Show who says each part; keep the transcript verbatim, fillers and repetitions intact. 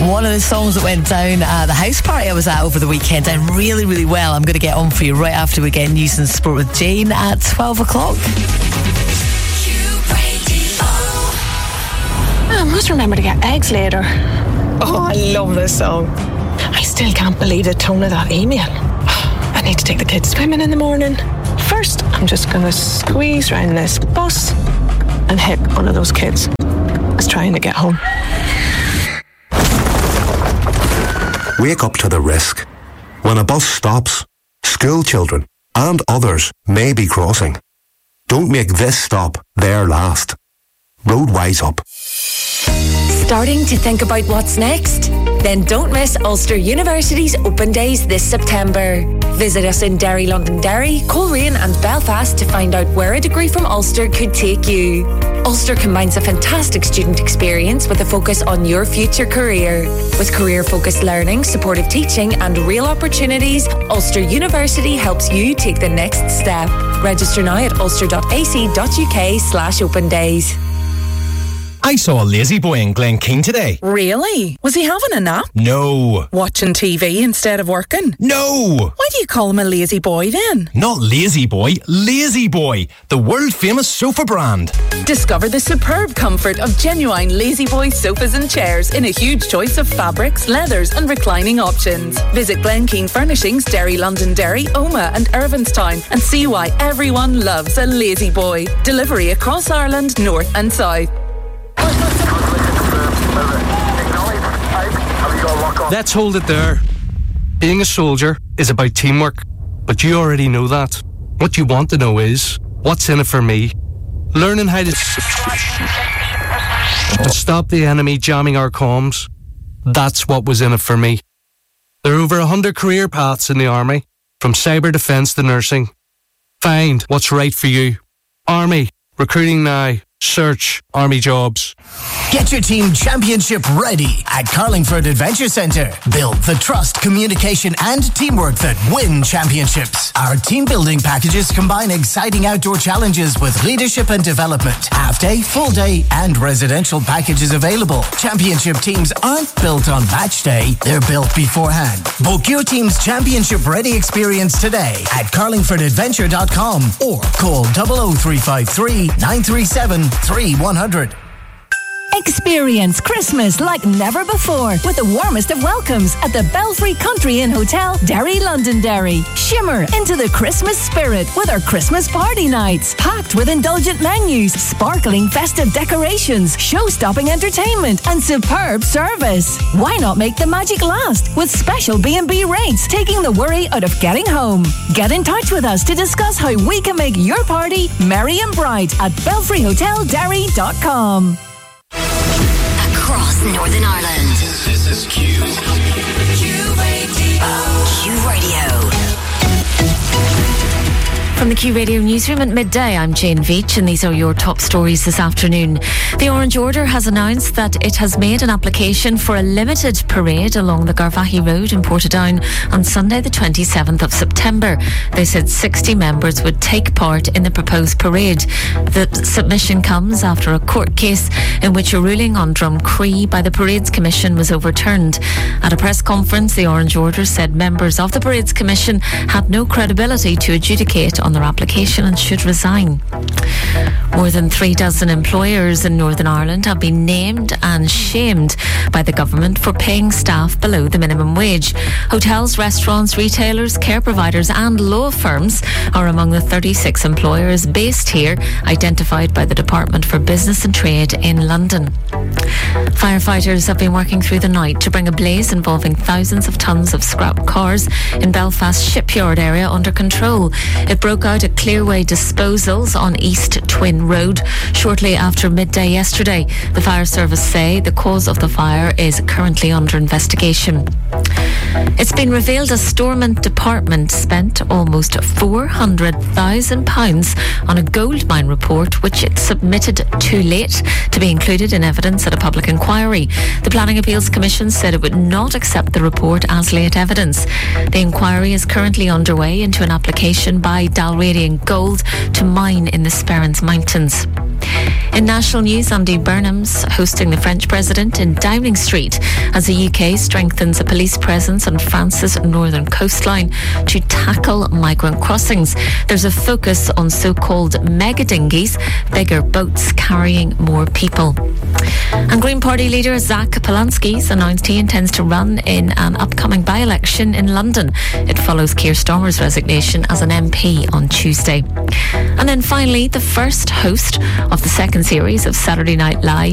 Speaker 1: One of the songs that went down at the house party I was at over the weekend, and really, really well. I'm going to get on for you right after we get news and sport with Jane at twelve o'clock.
Speaker 2: I must remember to get eggs later. Oh, I love this song. I still can't believe the tone of that email. I need to take the kids swimming in the morning. First, I'm just going to squeeze round this bus and hit one of those kids that's trying to get home.
Speaker 3: Wake up to the risk. When a bus stops, school children and others may be crossing. Don't make this stop their last. Road Wise Up.
Speaker 4: Starting to think about what's next? Then don't miss Ulster University's Open Days this September. Visit us in Derry, Londonderry, Coleraine and Belfast to find out where a degree from Ulster could take you. Ulster combines a fantastic student experience with a focus on your future career. With career-focused learning, supportive teaching and real opportunities, Ulster University helps you take the next step. Register now at ulster.ac.uk slash open days.
Speaker 5: I saw a lazy boy in Glenkeen today.
Speaker 6: Really? Was he having a nap?
Speaker 5: No.
Speaker 6: Watching T V instead of working?
Speaker 5: No.
Speaker 6: Why do you call him a lazy boy then?
Speaker 5: Not lazy boy, Lazy Boy, the world famous sofa brand.
Speaker 6: Discover the superb comfort of genuine Lazy Boy sofas and chairs in a huge choice of fabrics, leathers and reclining options. Visit Glenkeen Furnishings, Derry, Londonderry, Omagh and Irvinstown and see why everyone loves a Lazy Boy. Delivery across Ireland, north and south.
Speaker 7: Let's hold it there. Being a soldier is about teamwork, but you already know that. What you want to know is, what's in it for me? Learning how to, to stop the enemy jamming our comms. That's what was in it for me. There are over a hundred career paths in the Army, from cyber defence to nursing. Find what's right for you. Army, recruiting now. Search Army Jobs.
Speaker 8: Get your team championship ready at Carlingford Adventure Centre. Build the trust, communication and teamwork that win championships. Our team building packages combine exciting outdoor challenges with leadership and development. Half day, full day and residential packages available. Championship teams aren't built on match day, they're built beforehand. Book your team's championship ready experience today at carlingford adventure dot com or call double oh three five three, nine three seven, three one hundred.
Speaker 9: Experience Christmas like never before with the warmest of welcomes at the Belfry Country Inn Hotel, Derry, Londonderry. Shimmer into the Christmas spirit with our Christmas party nights, packed with indulgent menus, sparkling festive decorations, show-stopping entertainment and superb service. Why not make the magic last with special B and B rates, taking the worry out of getting home? Get in touch with us to discuss how we can make your party merry and bright at belfry hotel derry dot com.
Speaker 10: Across Northern Ireland.
Speaker 11: This is Q.
Speaker 10: Q Radio. Q Radio.
Speaker 12: From the Q Radio newsroom at midday, I'm Jane Veach and these are your top stories this afternoon. The Orange Order has announced that it has made an application for a limited parade along the Garvaghey Road in Portadown on Sunday the twenty-seventh of September. They said sixty members would take part in the proposed parade. The submission comes after a court case in which a ruling on Drumcree by the Parades Commission was overturned. At a press conference, the Orange Order said members of the Parades Commission had no credibility to adjudicate on their application and should resign. More than three dozen employers in Northern Ireland have been named and shamed by the government for paying staff below the minimum wage. Hotels, restaurants, retailers, care providers and law firms are among the thirty-six employers based here, identified by the Department for Business and Trade in London. Firefighters have been working through the night to bring a blaze involving thousands of tonnes of scrap cars in Belfast shipyard area under control. It broke out at Clearway Disposals on East Twin Road shortly after midday yesterday. The fire service say the cause of the fire is currently under investigation. It's been revealed a Stormont department spent almost four hundred thousand pounds on a gold mine report which it submitted too late to be included in evidence at a public inquiry. The Planning Appeals Commission said it would not accept the report as late evidence. The inquiry is currently underway into an application by Dalradian Gold to mine in the Sperrins Mountains. In national news, Andy Burnham's hosting the French president in Downing Street as the U K strengthens a police presence on France's northern coastline to tackle migrant crossings. There's a focus on so-called mega dinghies, bigger boats carrying more people. And Green Party leader Zach Polanski's announced he intends to run in an upcoming by-election in London. It follows Keir Starmer's resignation as an M P on Tuesday. And then finally, the first host of the second series of Saturday Night Live